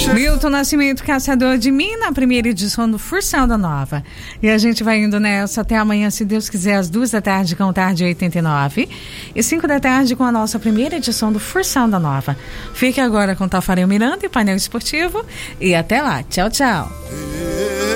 Milton Nascimento, Caçador de Mim, na primeira edição do Fursal da Nova. E a gente vai indo nessa até amanhã, se Deus quiser, às 2 da tarde com Tarde 89 e 5 da tarde com a nossa primeira edição do Fursal da Nova. Fique agora com Tafarel Miranda e Painel Esportivo e até lá. Tchau, tchau.